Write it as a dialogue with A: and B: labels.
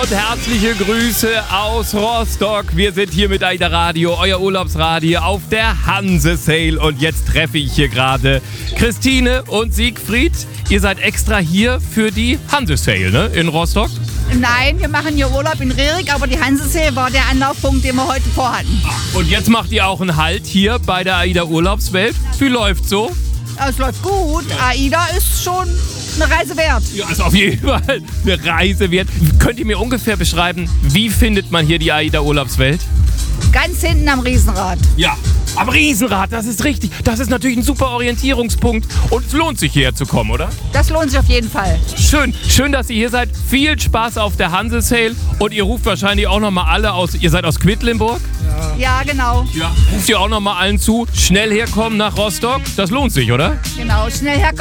A: und herzliche Grüße aus Rostock. Wir sind hier mit AIDA Radio, euer Urlaubsradio auf der Hanse Sail. Und jetzt treffe ich hier gerade Christine und Siegfried. Ihr seid extra hier für die Hanse Sail, ne? In Rostock?
B: Nein, wir machen hier Urlaub in Rerik, aber die Hansesee war der Anlaufpunkt, den wir heute vorhatten.
A: Und jetzt macht ihr auch einen Halt hier bei der AIDA Urlaubswelt. Wie läuft's so?
B: Es läuft gut. AIDA ist schon eine Reise wert.
A: Ja, ist auf jeden Fall eine Reise wert. Könnt ihr mir ungefähr beschreiben, wie findet man hier die AIDA Urlaubswelt?
B: Ganz hinten am Riesenrad.
A: Ja, am Riesenrad, das ist richtig. Das ist natürlich ein super Orientierungspunkt. Und es lohnt sich hierher zu kommen, oder?
B: Das lohnt sich auf jeden Fall.
A: Schön, dass ihr hier seid. Viel Spaß auf der Hanse Sail. Und ihr ruft wahrscheinlich auch nochmal alle aus. Ihr seid aus Quedlinburg?
B: Ja, genau.
A: Ja. Ruft ihr auch nochmal allen zu. Schnell herkommen nach Rostock. Das lohnt sich, oder?
B: Genau, schnell herkommen.